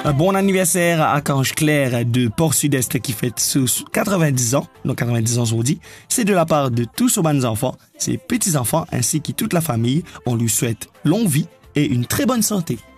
Un bon anniversaire à Archange Claire de Port-Sud-Est qui fête ses 90 ans, donc 90 ans aujourd'hui. C'est de la part de tous aux bonnes enfants, ses petits-enfants ainsi que toute la famille. On lui souhaite longue vie et une très bonne santé.